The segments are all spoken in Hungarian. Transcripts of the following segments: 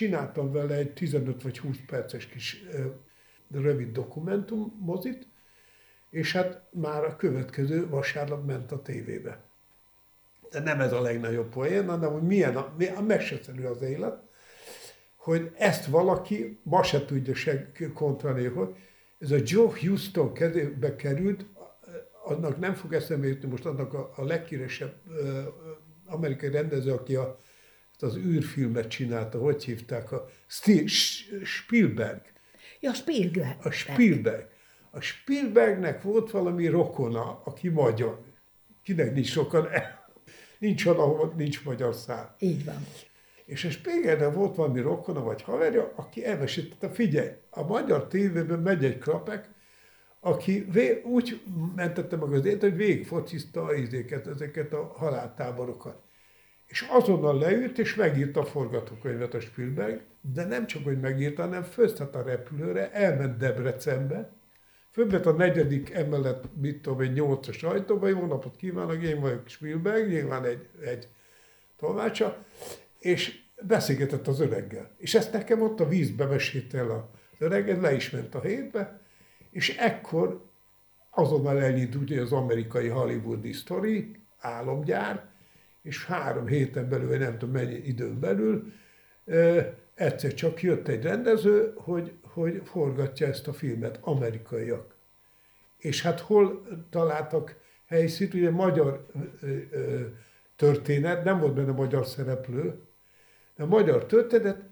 csináltam vele egy 15 vagy 20 perces kis rövid dokumentum mozit, és hát már a következő vasárnap ment a tévébe. De nem ez a legnagyobb poén, hanem hogy milyen a meseszerű az élet, hogy ezt valaki ma se tudja se kontrani, hogy ez a Joe Huston kezébe került, annak nem fog eszembe jutni most annak a leghíresebb amerikai rendező, aki az űrfilmet csinálta, hogy hívták, a Spielberg. Ja, Spielberg. A Spielberg. A Spielbergnek volt valami rokona, aki magyar. Kinek nincs rokona? Nincs olyan, ahol nincs magyar szám. Így van. És a Spielbergnek volt valami rokona vagy haverja, aki elmesítette, figyelj, a magyar tévében megy egy krapek, aki úgy mentette meg az élet, hogy végigfocizta ezeket a haláltáborokat. És azonnal leült, és megírta a forgatókönyvet a Spielberg, de nem csak, hogy megírta, hanem fölszállt a repülőre, elment Debrecenbe, fölment a 4. emelet, mit tudom, egy 8-as ajtóba, jó napot kívánok, én vagyok Spielberg, nyilván egy tolmácsa, és beszélgetett az öreggel. És ezt nekem ott a vízbe mesélte el az öreg, le is ment a hétbe, és ekkor azonnal elindult az amerikai hollywoodi sztori, álomgyár, és 3 héten belül, vagy nem tudom mennyi időn belül, egyszer csak jött egy rendező, hogy forgatja ezt a filmet, amerikaiak. És hát hol találtak helyszínt, ugye magyar történet, nem volt benne magyar szereplő, de a magyar történet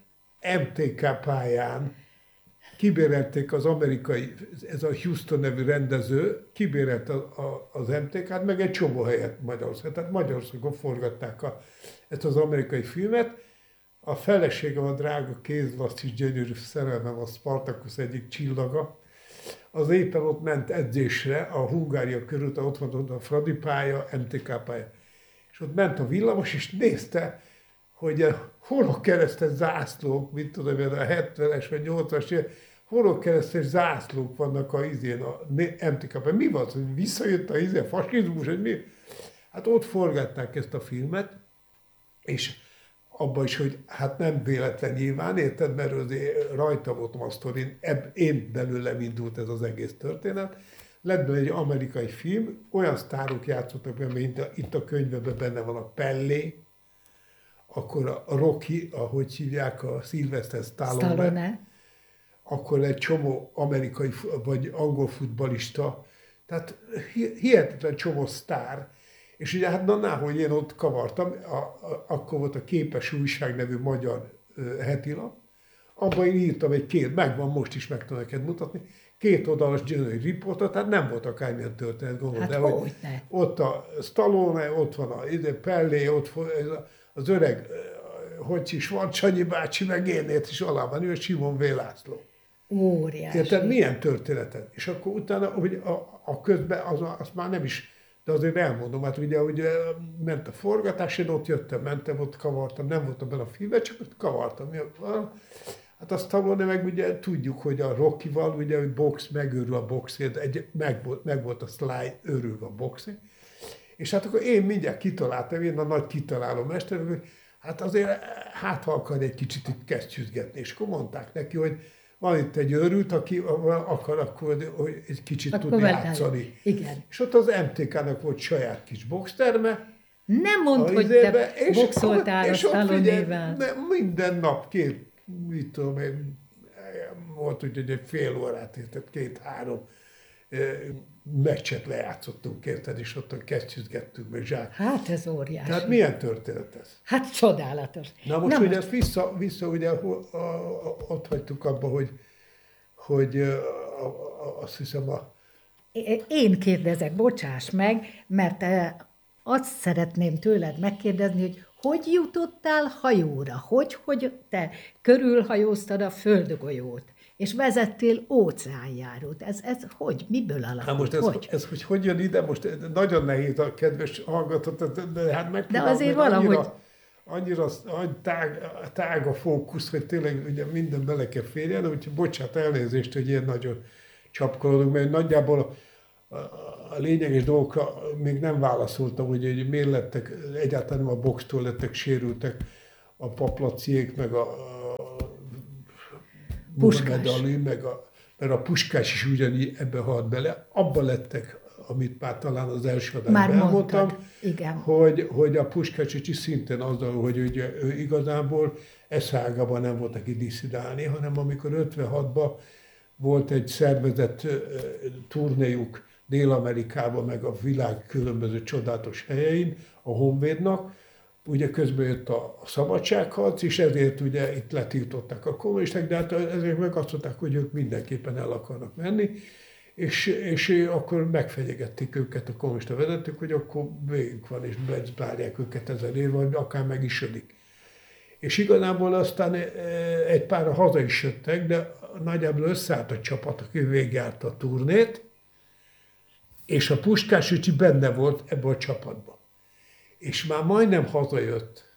MTK pályán kibérelték az amerikai, ez a Houston nevű rendező, kibérelt az MTK-t, meg egy csomó helyet Magyarországon. Tehát Magyarországon forgatták ezt az amerikai filmet. A feleségem, a drága kézlasszis gyönyörű szerelmem, a Spartacus egyik csillaga, az éppen ott ment edzésre, a Hungária körül, ott van a Fradi pálya, MTK pálya. És ott ment a villamos, és nézte, hogy a horogkeresztes zászlók, mit tudom én, a 70-es vagy 80-as, horogkeresztes zászlók vannak a MTK-ben. Mi van, hogy visszajött a fasizmus, hogy mi? Hát ott forgatták ezt a filmet, és abban is, hogy hát nem véletlen nyilván, érted, mert azért rajta voltam a sztorin, én belőlem indult ez az egész történet. Lett belőle egy amerikai film, olyan sztárok játszottak benne, mint itt a könyvben benne van a Pellé, akkor a Rocky, ahogy hívják, a Sylvester Stallone, akkor egy csomó amerikai vagy angol futballista, tehát hihetetlen csomó sztár. És ugye hát hogy én ott kavartam, akkor volt a Képes Újság nevű magyar hetilap, abban én írtam megvan, most is meg tudom neked mutatni, 2 oldalas gyönyörű riportot, tehát nem volt akármilyen történet, gondolod, hát de hogy ott a Stallone, ott van a Pellé, ott az öreg, hogy is van, Csanyi bácsi, meg én is alá van, ő Simon V. László. Óriási. Tehát milyen történeted? És akkor utána, hogy a közben, azt már nem is, de azért elmondom, hát ugye ment a forgatás, én ott jöttem, mentem, ott kavartam, nem voltam benne a filmben, csak ott kavartam. Hát azt Stallone meg ugye tudjuk, hogy a Rockyval, ugye, hogy box, megőrül a boxért, meg volt a Sly örülve a boxért. És hát akkor én mindjárt kitaláltam, én a nagy kitaláló mester, hogy hát azért ha akar egy kicsit itt kesztyűzgetni. És akkor mondták neki, hogy van itt egy őrült, aki akar akkor hogy egy kicsit tudni játszani. Igen. És ott az MTK-nak volt saját kis boxterme. Nem mondd, hogy te boxoltál a Stallone-vel. Minden nap mit tudom én, volt, hogy egy fél órát, érted, 2-3 meccset lejátszottunk, érted, és ott kesztyűzgettünk meg zsák. Hát ez óriási. Tehát milyen történet ez? Hát csodálatos. Na most, hogy ezt vissza ugye ott hagytuk abba, hogy azt hiszem Én kérdezek, bocsáss meg, mert azt szeretném tőled megkérdezni, hogy jutottál hajóra? Hogy te körülhajóztad a földgolyót, és vezettél óceánjárót. Ez hogy? Miből alakult? Hát most ez hogy jön ide? Most nagyon nehéz a kedves hallgatót, de hát megpróbálom, de azért valahogy... Annyira tág a fókusz, hogy tényleg ugye minden bele kell férjen, úgyhogy bocsánat, elnézést, hogy ilyen nagyon csapkolódunk, mert nagyjából a lényeges dolgokra még nem válaszoltam, hogy miért lettek, egyáltalán a boxtól lettek sérültek a paplaciék, meg a Muhammad Ali, mert a Puskás is ugyanígy ebbe halt bele. Abba lettek, amit már talán az első adásban elmondtam, igen. Hogy a Puskás is szintén azzal, hogy ugye, ő igazából eszágában nem volt neki disszidálni, hanem amikor 56-ban volt egy szervezett turnéjuk Dél-Amerikában, meg a világ különböző csodálatos helyein, a Honvédnak, ugye közben jött a szabadságharc, és ezért ugye itt letiltották a kommunisták, de hát ezért meg azt mondták, hogy ők mindenképpen el akarnak menni, és akkor megfenyegették őket a kommunista vezetők, hogy akkor végük van, és bezárják őket 1000 év, vagy akár meg is ölik. És igazából aztán egy pár haza is jöttek, de nagyjából összeállt a csapat, aki végigjárta a turnét, és a Puskás öcsi benne volt ebbe a csapatban. És már majdnem hazajött,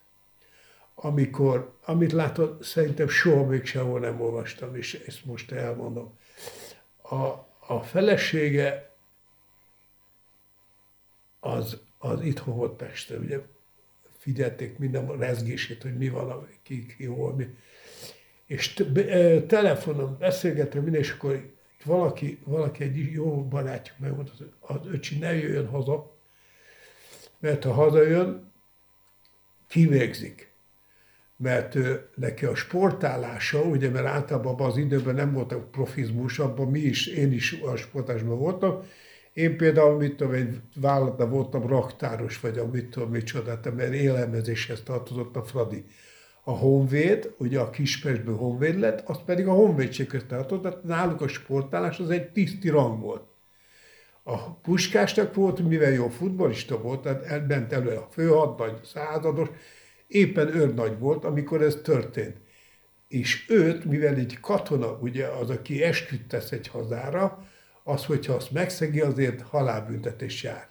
amit látod, szerintem soha még sehol nem olvastam, és ezt most elmondom. A felesége az itthon volt Pesten, ugye figyelték minden a rezgését, hogy mi van, ki hol, mi. És telefonon beszélgettem minden, és akkor valaki egy jó barátjuk megmondta, hogy az öcsi ne jöjjön haza, mert ha hazajön, kivégzik. Mert neki a sportálása, ugye, mert általában abban az időben nem voltak profizmus, abban én is a sportásban voltam. Én például, egy vállalatban voltam raktáros, vagy micsoda, mert élelmezéshez tartozott a Fradi. A Honvéd, ugye a Kispestből Honvéd lett, az pedig a honvédséghez tartozott, tehát náluk a sportálás az egy tiszti rang volt. A Puskásnak volt, mivel jó futballista volt, tehát elment elő a főhadnagy, százados, éppen őrnagy volt, amikor ez történt. És őt, mivel egy katona, ugye az, aki esküdt tesz egy hazára, az, hogyha azt megszegi, azért halálbüntetés jár.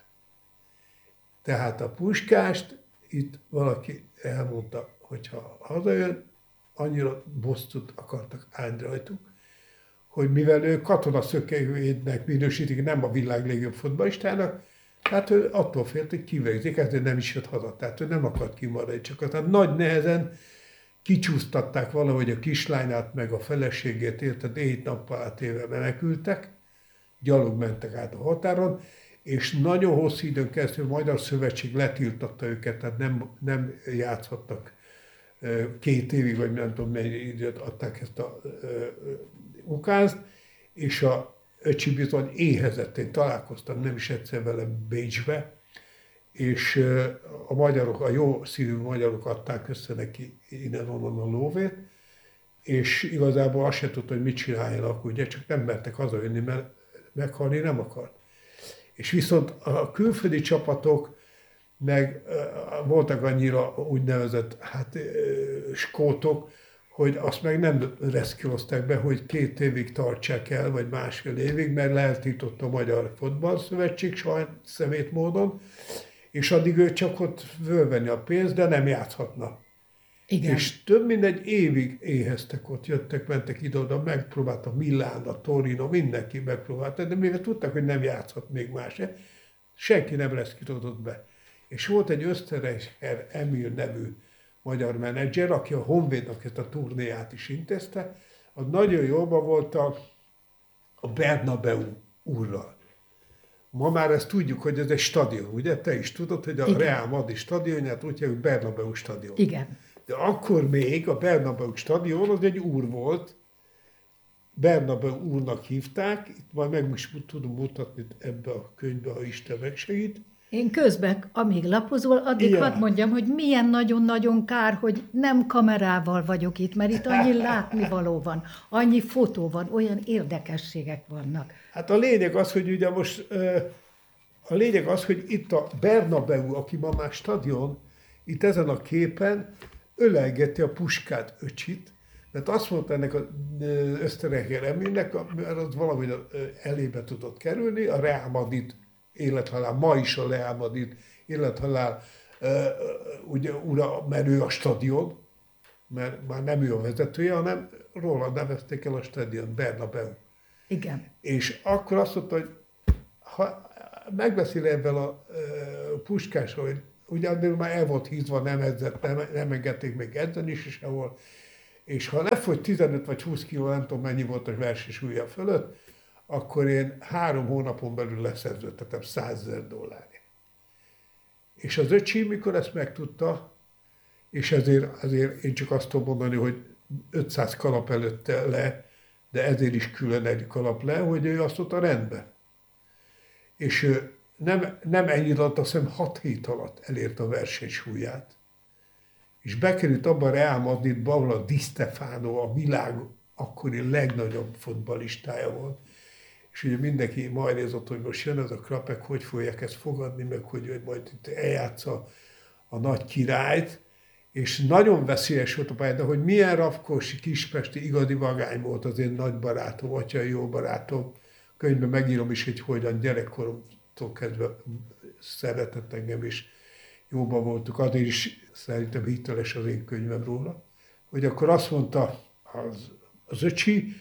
Tehát a Puskást itt valaki elmondta, hogyha hazajön, annyira bosszút akartak állni rajtuk, hogy mivel ő katonaszökőjének minősítik, nem a világ legjobb futballistának, tehát ő attól félt, hogy kivégzik, ezért nem is jött haza. Tehát ő nem akart kimaradni, csak aztán nagy nehezen kicsúsztatták valahogy a kislányát, meg a feleségét, érted, 7 nappal átéve menekültek, gyalog mentek át a határon, és nagyon hosszú időn keresztül a Magyar Szövetség letiltotta őket, tehát nem játszhattak 2 évig, vagy nem tudom mennyi időt adták ezt a ukázt, és a öcsi bizony éhezett. Én találkoztam nem is egyszer vele Bécsbe, és a magyarok, a jó szívű magyarok adták össze neki innen-onnan a lóvét, és igazából azt se tudta, hogy mit csináljanak, ugye, csak nem mertek hazajönni, mert meghalni nem akart. És viszont a külföldi csapatok meg voltak annyira úgynevezett skótok, hogy azt meg nem reszkilozták be, hogy 2 évig tartsák el, vagy 1,5 évig, mert leeltította a Magyar Fotballszövetség saját szemét módon, és addig ő csak ott fölvenni a pénzt, de nem játszhatna. Igen. És több mint egy évig éheztek ott, jöttek, mentek ide-oda, megpróbálta Milán, a Torino, mindenki megpróbálta, de mivel tudták, hogy nem játszhat még más, senki nem reszkítozott be. És volt egy Österreicher Emil nevű magyar menedzser, aki a Honvédnak ezt a turnéját is intézte, az nagyon jóban volt a Bernabeu úrral. Ma már ezt tudjuk, hogy ez egy stadion, ugye? Te is tudod, hogy a igen. Real Madrid stadionját úgy hívjuk Bernabeu stadion. Igen. De akkor még a Bernabeu stadion az egy úr volt, Bernabeu úrnak hívták, itt majd meg is tudom mutatni ebbe a könyvbe, ha Isten megsegít. Én közben, amíg lapozol, addig hadd mondjam, hogy milyen nagyon-nagyon kár, hogy nem kamerával vagyok itt, mert itt annyi látnivaló van, annyi fotó van, olyan érdekességek vannak. Hát a lényeg az, hogy ugye most, hogy itt a Bernabeu, aki ma már stadion, itt ezen a képen ölelgeti a Puskát öcsit, mert azt mondta ennek az Österreicher Emilnek, mert az valahogy elébe tudott kerülni, a Real Madrid élethalál, ma is a Real Madrid élethalál, ugye ura, mert ő a stadion, mert már nem ő a vezetője, hanem róla nevezték el a stadion, Bernabeu. Igen. És akkor azt mondta, hogy ha megbeszél ebben a Puskással, hogy ugyan már el volt hízva, nem engedték még edzeni is sehol, és ha lefogy 15 vagy 20 kiló, nem tudom mennyi volt a versenysúlya fölött, akkor én 3 hónapon belül leszerződtetem $100,000. És az öcsém, mikor ezt megtudta, és ezért én csak azt tudom mondani, hogy 500 kalap előtte le, de ezért is külön egy kalap le, hogy ő azt mondta rendben. És ő nem ennyi alatt, azt hiszem 6 hét alatt elért a versenysúlyát. És bekerült abban a Real Madridba, ahol a Di Stefano a világ akkori legnagyobb futballistája volt. És ugye mindenki majd nézott, hogy most jön ez a Krapek, hogy fogják ezt fogadni, meg hogy majd itt eljátsza a nagy királyt. És nagyon veszélyes volt a pálya, de hogy milyen Rafkosi kispesti igazi vagány volt az én nagy barátom, atyai jó barátom. Könyvben megírom is, hogy hogyan gyerekkoromtól kezdve szeretett engem, és jóban voltuk. Azért is szerintem hiteles az én könyvem róla. Hogy akkor azt mondta az öcsi,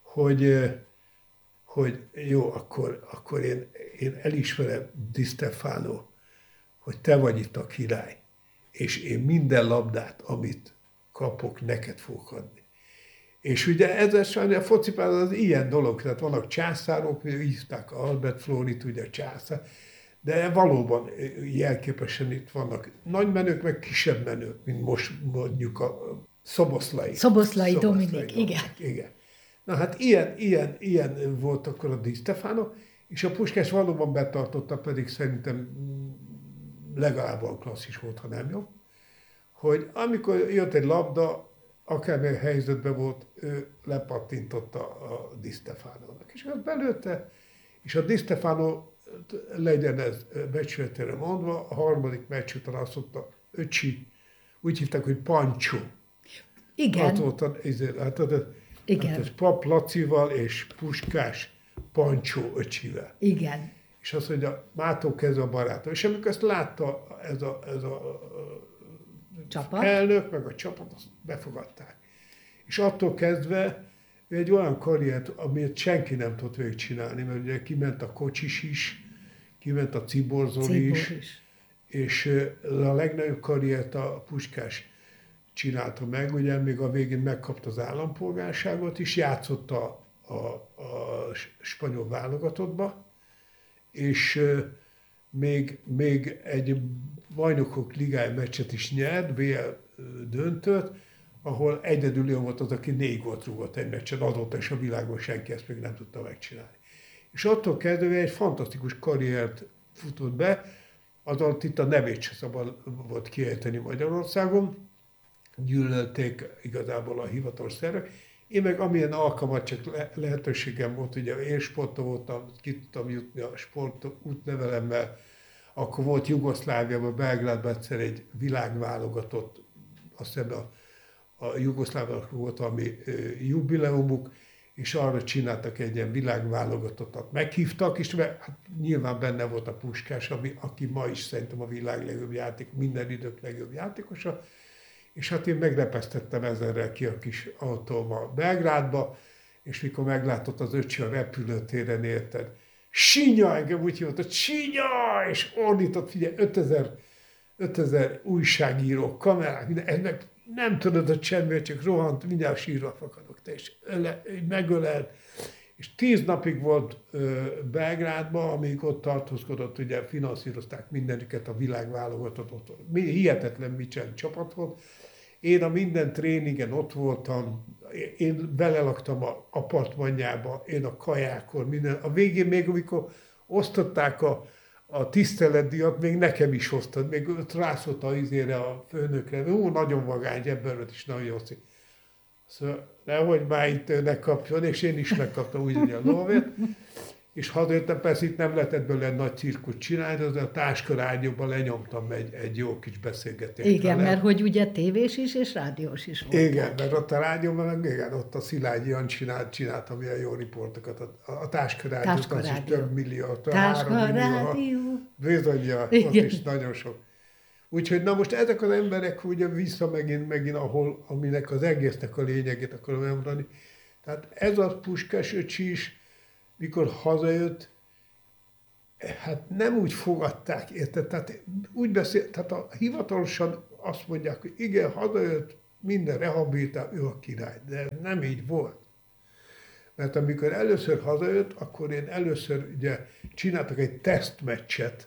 hogy jó, akkor én elismerem, Di Stefano, hogy te vagy itt a király, és én minden labdát, amit kapok, neked fogok adni. És ugye ez sajnos a focipálban az ilyen dolog, tehát vannak császárok, hívták Albert Florit, ugye a császár, de valóban jelképesen itt vannak nagy menők, meg kisebb menők, mint most mondjuk a Szoboszlai Dominik, igen. Na hát ilyen volt akkor a Di Stefano, és a Puskás valóban betartotta, pedig szerintem legalább olyan klasszis volt, ha nem jobb, hogy amikor jött egy labda, akármilyen helyzetben volt, ő lepattintotta a Di Stefano-nak. És azt belőtte, és a Di Stefano, legyen ez becsületére mondva, a harmadik meccs után azt mondta, öcsi, úgy hívták, hogy Pancsó. Igen. Az volt igen. Pap Lacival és Puskás Pancsó öcsivel. Igen. És azt mondja, mától kezdve a barátom. És amikor ezt látta ez a csapat? Elnök, meg a csapat, azt befogadták. És attól kezdve egy olyan karriert, amit senki nem tudott végigcsinálni, mert ugye kiment a Kocsis is, kiment a Ciborzon is, és a legnagyobb karriert a Puskás csinálta meg, ugye még a végén megkapta az állampolgárságot is, játszott a spanyol válogatottba, és még egy bajnokok ligája meccset is nyert, BL döntött, ahol egyedül ő volt az, aki 4 gólt rúgott egy meccsen, azóta is a világon senki ezt még nem tudta megcsinálni. És attól kezdve egy fantasztikus karriert futott be, az alatt itt a nevét se szabad volt kiejteni Magyarországon, gyűlölték igazából a hivatalos szervek. Én meg amilyen alkalmat csak lehetőségem volt, ugye én sporton voltam, ki tudtam jutni a sport útlevelemmel, akkor volt Jugoszláviában, Belgrádban egyszer egy világválogatott, azt hiszem a Jugoszláviának volt valami jubileumuk, és arra csináltak egy ilyen világválogatottat. Meghívtak, és hát nyilván benne volt a Puskás, aki ma is szerintem a világ legjobb minden idők legjobb játékosa, és hát én megrepesztettem ezerrel ki a kis autómmal Belgrádba, és mikor meglátott az öcsi a repülőtéren, érted, Sinya, engem úgy hívott, hogy Sinya, és ordított, figyelj, 5000 újságíró, kamerák, minden, ez meg nem tudod, hogy semmi, csak rohant, mindjárt sírva fakadok, te is megölel. És 10 napig volt Belgrádban, amíg ott tartózkodott, ugye finanszírozták mindeniket, a világválogatott, hihetetlen Micsen csapat volt. Én a minden tréningen ott voltam, én belelaktam a apartmanjába, én a kajákon, minden. A végén még, amikor osztották a tiszteletdíjat, még nekem is hoztad, még ott rászólt a főnökre, nagyon vagány, ebből is nagyon jó szín. Szóval nehogy már itt ne kapjon, és én is megkaptam úgy a lóvét. És hazajöttem, persze itt nem lehetett belőle nagy cirkut csinálni, de a Táskarádióban lenyomtam egy jó kis beszélgetést. Igen, mert hogy ugye tévés is és rádiós is volt. Igen, mert ott a rádióban, igen, ott a Szilágyi Jan csináltam ilyen jó riportokat. A Táskarádiót, az is több millió, 3 millió. Bizony, ott is nagyon sok. Úgyhogy na most ezek az emberek ugye vissza megint ahol, aminek az egésznek a lényegét akarom elmondani. Tehát ez a Puskás öcsi is, mikor hazajött, hát nem úgy fogadták, érted? Tehát úgy beszélt, tehát hivatalosan azt mondják, hogy igen, hazajött, minden rehabilitál, ő a király. De nem így volt. Mert amikor először hazajött, akkor én először ugye csináltak egy tesztmeccset,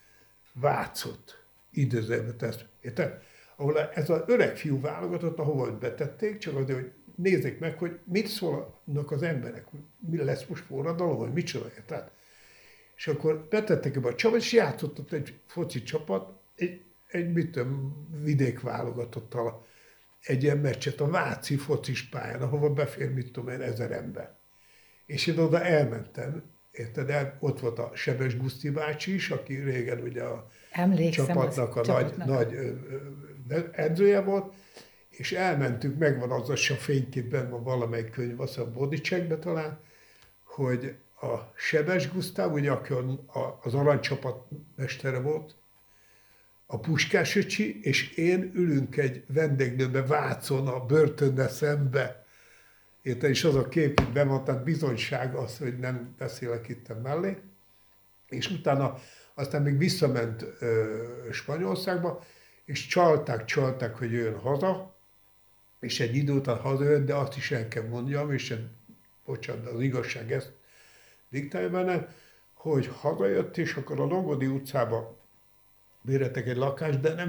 Vácot, idézőjelben teszt. Érted? Ahol ez az öreg fiú válogatott, ahova betették, csak azért, hogy nézzék meg, hogy mit szólnak az emberek, mi lesz most forradalom, vagy micsoda, érted? És akkor betettek ebbe a csapat, és játszott ott egy foci csapat, egy mit tudom, vidék válogatottal egy ilyen meccset a Váci focis pályán, ahova befér, mit tudom én, 1000 ember. És én oda elmentem, érted? Ott volt a Sebes Guszti bácsi is, aki régen ugye a csapatnak a nagy edzője volt, és elmentünk, megvan az a fényképben, van valamelyik könyv, az a Bodycheckben talán, hogy a Sebes Gusztáv, ugye, aki az aranycsapat mestere volt, a Puskás öcsi, és én ülünk egy vendéglőbe Vácon, a börtönnel szembe. Érted? És az a kép, hogy van, tehát bizonyság az, hogy nem beszélek itt mellé. És utána aztán még visszament Spanyolországba, és csalták, hogy jön haza, és egy idő után hazajött, de azt is el kell mondjam, és bocsánat, az igazság ezt diktálja benne, hogy hazajött, és akkor a Longodi utcába béreltek egy lakást, de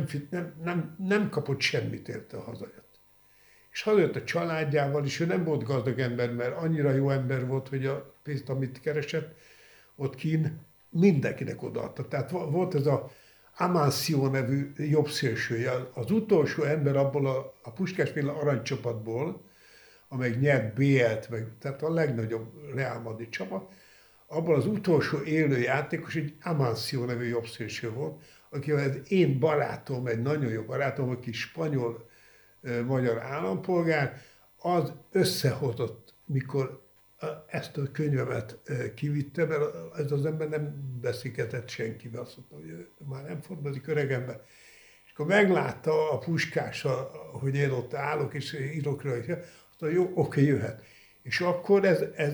nem kapott semmit érte, hazajött. És hazajött a családjával, és ő nem volt gazdag ember, mert annyira jó ember volt, hogy a pénzt, amit keresett, ott kín mindenkinek odaadta. Tehát volt ez a Amancio nevű jobbszélsője, az utolsó ember abból a Puskásféle aranycsapatból, amely nyert BL-t, tehát a legnagyobb Real Madrid csapat, abból az utolsó élő játékos egy Amancio nevű jobbszélső volt, aki az én barátom, egy nagyon jó barátom, aki spanyol-magyar állampolgár, az összehozott, mikor ezt a könyvemet kivitte, mert ez az ember nem beszélgetett senkivel, azt mondta, hogy már nem formazik öreg ember. És akkor meglátta a Puskás, hogy én ott állok, és írok rá, azt mondta, jó, oké, jöhet. És akkor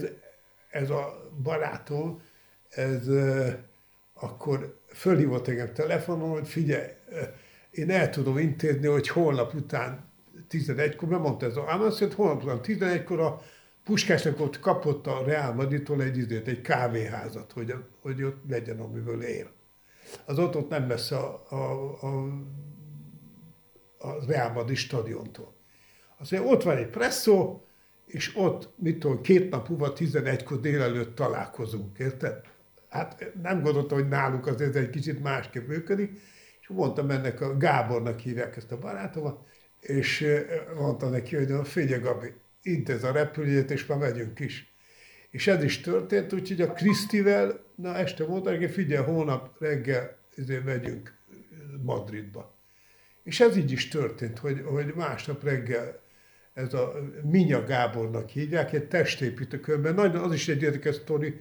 ez a barátom, akkor fölhívott engem telefonon, hogy figyelj, én el tudom intézni, hogy holnap után 11-kor, mert mondta ez a Amancio, holnap után 11-kor a Puskásnak ott kapott a Real Madridtól egy kávéházat, hogy ott legyen, amiből él. Az ott nem messze a Real Madrid stadiontól. Azt mondja, ott van egy presszó, és ott, mit tudom, 2 nap múlva 11-kor délelőtt találkozunk, érted? Hát nem gondoltam, hogy náluk azért egy kicsit másképp működik, és mondtam ennek a Gábornak hívják ezt a barátomat, és mondtam neki, hogy figyelj Gabi, intéz a repülőjét, és már megyünk is. És ez is történt, úgyhogy a Krisztivel, este mondták, hogy figyelj, hónap reggel megyünk Madridba. És ez így is történt, hogy másnap reggel ez a Minya Gábornak hívják, egy testépítőkörben, nagyon az is egy érdekes sztori.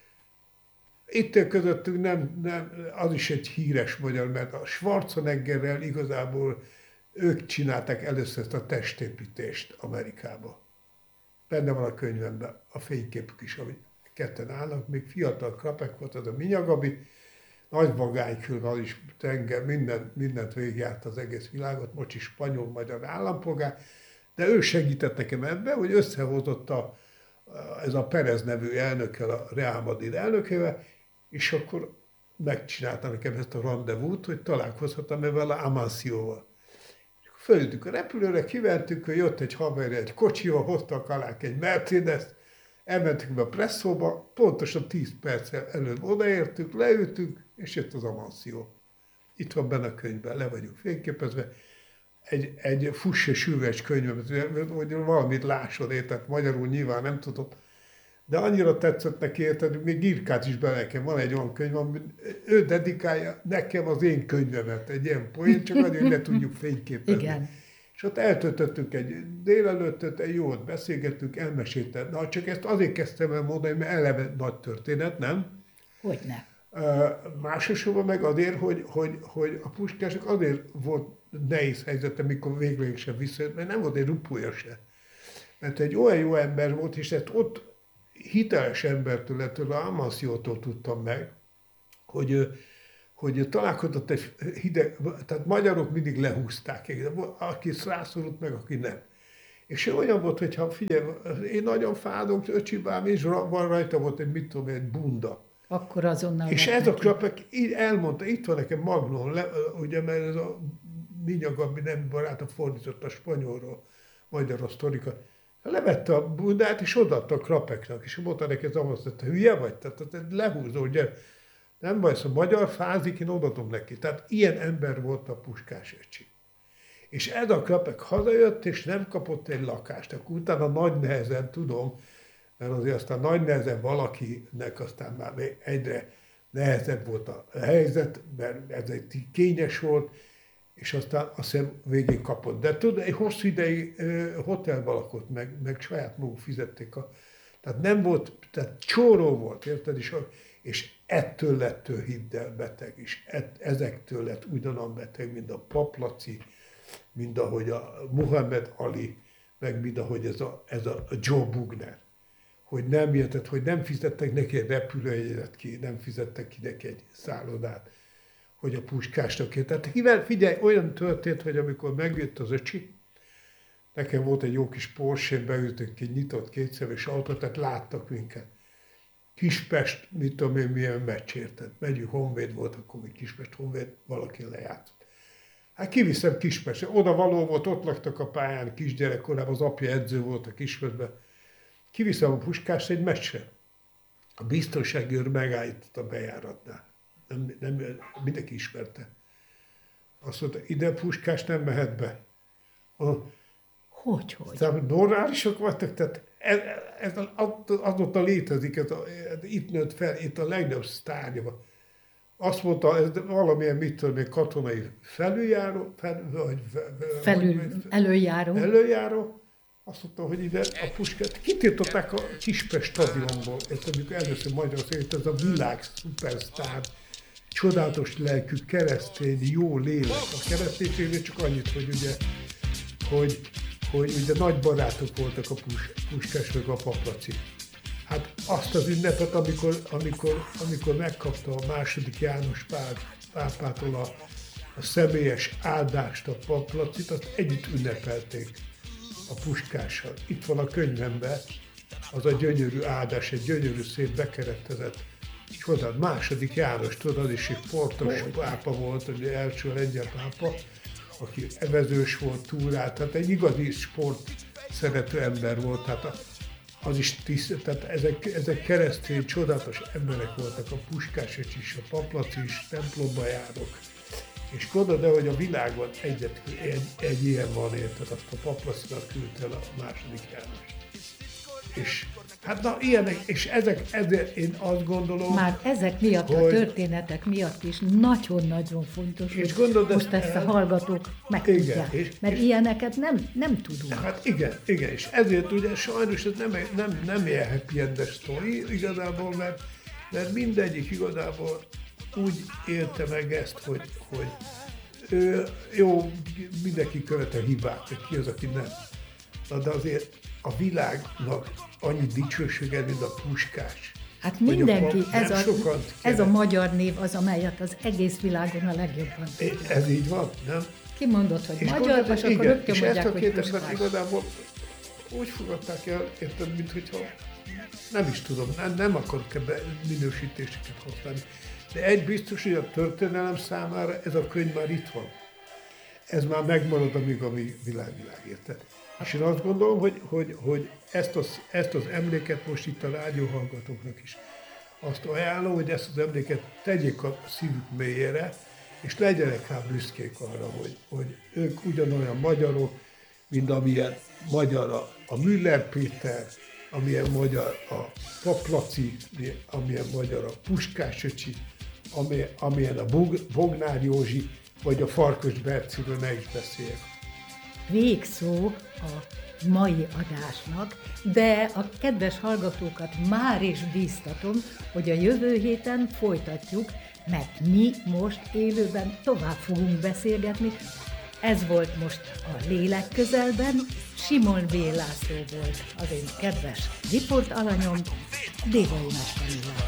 Itt közöttünk az is egy híres magyar, mert a Schwarzeneggerrel igazából ők csinálták először ezt a testépítést Amerikába. Benne van a könyvemben a fényképük is, ahogy ketten állnak, még fiatal krapek volt, az a Minya Gabi, nagy vagánykül, az is tenger, mindent végigjárt az egész világot, most is spanyol-magyar állampolgár, de ő segített nekem ebben, hogy összehozott ez a Perez nevű elnökkel, a Real Madrid elnökével, és akkor megcsinálta nekem ezt a rendezvút, hogy találkozhattam ebben a Amancióval. Fölültünk a repülőre, kivertünk, hogy jött egy haverja egy kocsival, hoztak alánk egy Mercedes-t, elmentünk be a presszóba, pontosan 10 perccel előbb odaértünk, leültünk, és jött az Amanció. Itt van benne a könyvben, le vagyunk fényképezve. Egy fuss és üves könyv, hogy valamit lásson, érted, magyarul nyilván nem tudom, de annyira tetszett neki, érted, még írkát is be nekem, van egy olyan könyv, amit ő dedikálja nekem az én könyvemet, egy ilyen poén, csak azért, hogy le tudjuk fényképezni. Igen. És ott eltöltöttünk egy délelőttet, egy jót beszélgettünk, elmesélte. Na, csak ezt azért kezdtem el mondani, mert eleve nagy történet, nem? Hogyne. Másosorban meg azért, hogy a Puskásnak azért volt nehéz helyzete, mikor végleg sem visszajött, mert nem volt egy rupója se. Mert egy olyan jó ember volt, és ezt ott hiteles embertől, ettől a Amanciótól tudtam meg, hogy hogy találkozott egy hideg, tehát magyarok mindig lehúzták, aki rászorult meg, aki nem. És olyan volt, hogy ha figyelj, én nagyon fázom, öcsibám, és van rajta volt egy, mit tudom, egy bunda. Akkor azonnal... És ez a Krapek elmondta, itt van nekem Magnum, ugye, mert ez a Minyaga, ami nem barátom fordított a spanyolról, magyarra sztorikat. Levette a bundát, és odaadta a Krapeknak, és mondta neki az amaz, hogy te hülye vagy? Tehát lehúzó, ugye, nem baj, szóval magyar fázik, én odaadom neki. Tehát ilyen ember volt a Puskás öcsi. És ez a Krapek hazajött, és nem kapott egy lakást. Akkor utána nagy nehezen, tudom, mert azért aztán nagy nehezen valakinek aztán már egyre nehezebb volt a helyzet, mert ez egy kényes volt, és aztán azt hiszem végén kapott. De tudod, egy hosszú ideig hotelban lakott, meg saját maguk fizették. Tehát nem volt, tehát csóró volt, érted? És ettől lett ő hidd el beteg, és ezektől lett ugyanolyan beteg, mint a Paplaci, mint ahogy a Muhammad Ali, meg mint ahogy ez a Joe Bugner. Hogy nem érted, hogy nem fizettek neki egy repülőjegyet ki, nem fizettek ki neki egy szállodát, hogy a Puskásnak ért. Tehát figyelj, olyan történt, hogy amikor megjött az öcsi, nekem volt egy jó kis Porsche-n, beültünk egy nyitott kétszemes autót, tehát láttak minket. Kispest, mit tudom én, milyen meccs, érted? Megyünk, Honvéd volt, akkor még Kispest, Honvéd, valaki lejátszott. Hát kiviszem Kispestre, oda való volt, ott laktak a pályán, kisgyerekkorában, az apja edző volt a Kispestben. Kiviszem a Puskást egy meccsre. A biztonsági őr megállított a bejáratnál. Nem, mindenki ismerte. Azt mondta, ide Puskás nem mehet be. Hogy? Tehát normálisak vagytok, tehát ez azóta létezik, itt nőtt fel, itt a legnagyobb sztárja van. Azt mondta, ez valamilyen, mit tudom én, katonai előjáró. Azt mondta, hogy ide a Puskát kitiltották a Kispest stadionból. Ezt amikor először Magyarországon, ez a világ szupersztár, csodálatos lelkű keresztény, jó lélek. A kereszténységnél csak annyit, hogy ugye, hogy ugye nagy barátok voltak a Puskás meg a Paplaci. Hát azt az ünnepet, amikor megkapta a második János pápától a személyes áldást a Paplacit, azt együtt ünnepelték a Puskással. Itt van a könyvemben az a gyönyörű áldás, egy gyönyörű szép bekeretezett csodát. Második János, tudod, az is egy sportos pápa volt, ugye első lengyel pápa, aki evezős volt, túrált, tehát egy igazi sport szerető ember volt, tehát az is tehát ezek keresztény, csodálatos emberek voltak, a Puskás is, a Paplaci is, templomba járok. És gondolod el, hogy a világban egy ilyen van, érted, azt a Paplacinak küldte el a második János. És hát na ilyenek, és ezért én azt gondolom... Már ezek miatt, a történetek miatt is nagyon-nagyon fontos, és hogy most ezt a hallgatók megtudják. Mert ilyeneket nem tudunk. Hát igen, és ezért ugye sajnos ez nem ilyen happy endes sztori igazából, mert mindegyik igazából úgy élte meg ezt, hogy jó, mindenki követel hibát, hogy ki az, aki nem. De azért a világnak annyi dicsősége, mint a Puskás. Hát mindenki, ez a magyar név az, amelyet az egész világon a legjobban tudja. Ez így van, nem? Ki mondott, hogy magyar, és akkor rögtön mondják, hogy Puskás. És ezt a két igazából úgy fogadták el, érted, mint hogyha nem is tudom, nem akarok ebbe minősítéseket használni. De egy biztos, hogy a történelem számára ez a könyv már itt van. Ez már megmarad, amíg a világ, érted? És én azt gondolom, hogy ezt az emléket most itt a rádióhallgatóknak is azt ajánlom, hogy ezt az emléket tegyék a szívük mélyére, és legyenek rá büszkék arra, hogy ők ugyanolyan magyarok, mint amilyen magyar a Müller Péter, amilyen magyar a Paplaci, amilyen magyar a Puskás öcsi, amilyen a Bognár Józsi, vagy a Farkas Berciről ne is beszéljek. Végszó a mai adásnak, de a kedves hallgatókat már is bíztatom, hogy a jövő héten folytatjuk, mert mi most élőben tovább fogunk beszélgetni. Ez volt most a Lélek közelben, Simon B. László volt az én kedves riportalanyom, Dévai Nagy Kamilla.